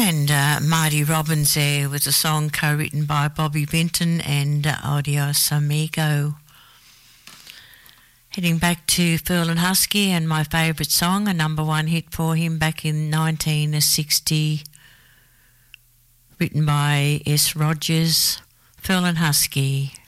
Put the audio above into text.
And Marty Robbins there with a song co-written by Bobby Vinton and Adios Amigo. Heading back to Furl and Husky and my favourite song, a number one hit for him back in 1960, written by S. Rogers, Furl and Husky.